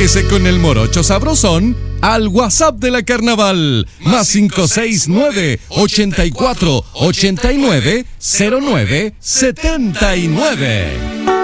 Comuníquese con el Morocho Sabrosón al WhatsApp de la Carnaval, más 569-84-89-09-79.